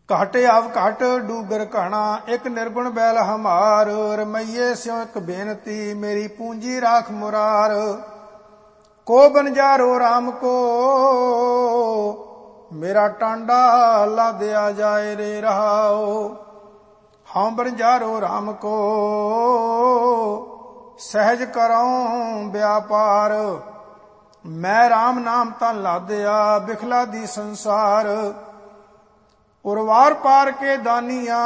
ਘਟ ਆਵ ਘਟ ਡੂਗਰ ਘਾਣਾ, ਇੱਕ ਨਿਰਗੁਣ ਬੈਲ ਹਮਾਰ। ਰਮਈਏ ਸਿਉ ਇੱਕ ਬੇਨਤੀ, ਮੇਰੀ ਪੂੰਜੀ ਰਾਖ ਮੁਰਾਰ। ਕੋ ਬਨਜਾਰੋ ਰਾਮ ਕੋ, ਮੇਰਾ ਟਾਂਡਾ ਲਾਦਿਆ ਜਾਏ ਰੇ ਰਹਾਓ। ਹਉ ਬਨਜਾਰੋ ਰਾਮ ਕੋ, ਸਹਿਜ ਕਰਉ ਵਿਆਪਾਰ। ਮੈਂ ਰਾਮ ਨਾਮ ਤਾਂ ਲਾਦਿਆ, ਬਿਖਲਾ ਦੀ ਸੰਸਾਰ। ਉਰਵਾਰ ਪਾਰ ਕੇ ਦਾਨੀਆਂ,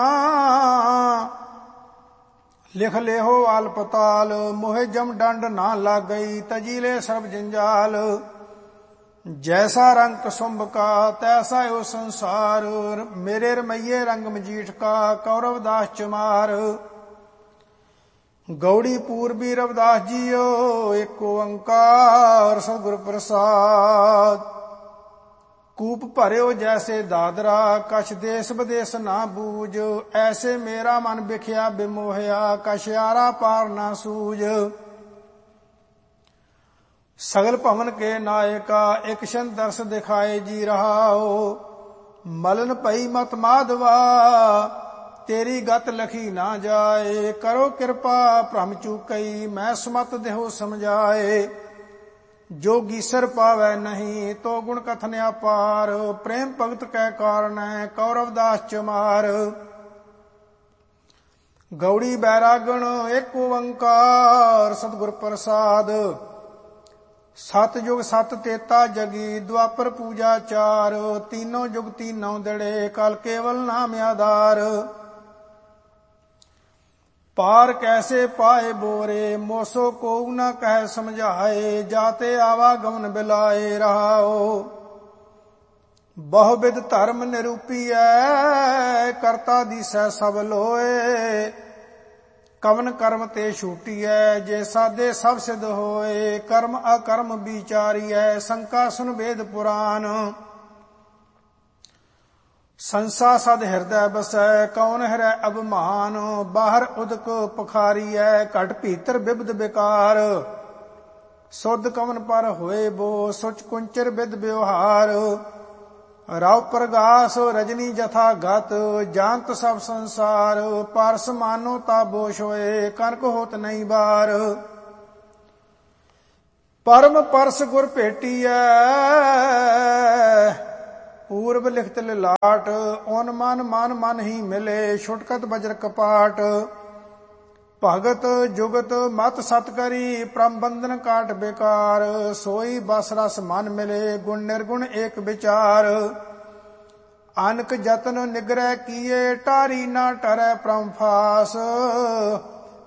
ਲਿਖ ਲਿਹੋ ਅਲਪਤਾਲ। ਮੋਹਿ ਜਮ ਡੰਡ ਨਾ ਲੱਗ ਗਈ, ਤਜੀਲੇ ਸਰਬ ਜੰਜਾਲ। ਜੈਸਾ ਰੰਗ ਕੁਸੁੰਭ ਕਾ, ਤੈਸਾ ਓ ਸੰਸਾਰ। ਮੇਰੇ ਰਮਈਏ ਰੰਗ ਮਜੀਠ ਕਾ, ਕੌਰਵ ਦਾਸ ਚਮਾਰ। ਗੌੜੀ ਪੂਰਬੀ ਰਵਿਦਾਸ ਜੀਓ, ਏਕ ਓੰਕਾਰ ਸਤਿਗੁਰ ਪ੍ਰਸਾਦ। ਕੂਪ ਭਰਿਓ ਜੈਸੇ ਦਾਦਰਾ, ਕਛ ਦੇਸ ਵਿਦੇਸ ਨਾ ਬੂਝ। ਐਸੇ ਮੇਰਾ ਮਨ ਵਿਖਿਆ ਬਿਮੋਹਿਆ, ਕਛ ਆਰਾ ਪਾਰ ਨਾ ਸੂਝ। ਸਗਲ ਭਵਨ ਕੇ ਨਾਇਕਾ, ਇਕ ਛਨ ਦਰਸ ਦਿਖਾਏ ਜੀ ਰਹਾਓ। ਮਲਨ ਭਈ ਮਤ ਮਾਧਵਾ, ਤੇਰੀ ਗਤ ਲਖੀ ਨਾ ਜਾਏ। ਕਰੋ ਕਿਰਪਾ ਭ੍ਰਮ ਚੂਕਈ, ਮੈਂ ਸਮਤ ਦੇਹੋ ਸਮਝਾਏ। जोगी सिर पावै नहीं, तो गुण कथन अपार। प्रेम भगत कै कारण है, कौरव दास चमार। गौड़ी बैरागण एक ओंकार, सतगुर प्रसाद। सत युग सत तेता जगी, द्वापर पूजा चार। तीनों युग तीनों दड़े, कल केवल नाम आधार। पार कैसे पाए बोरे, मोसो को न कह समझाए। जाते आवागमन बिलाए रहाओ। बहुविध धर्म निरूपिय, करता दिसै सब लोए। कवन कर्म ते छूटिय, जे साधे सब सिद्ध होए। कर्म अकर्म विचारिय, शंका सुन वेद पुराण। संसा सद हृदय बसै, कौन हरै अभिमान। बाहर उदक पखारिय, घट भीतर बिबद विकार। सुध कवन पर होए बो, सुच कुंचर विद व्यवहार। राव प्रगास रजनी जथा गत, जानत सब संसार। पारस मानो ता बोश होए, कनक होत नहीं बार। परम परस गुर भेटिय, पूर्व लिखत लिलाट। ओन मन मन मन ही मिले, छुटकत बजर कपाट। भगत जुगत मत सत करी, परम बंधन काट बेकार। सोई बस रस मन मिले, गुण निर्गुण एक विचार। अनक जतन निग्रह किए, टारी ना टरै परम फास।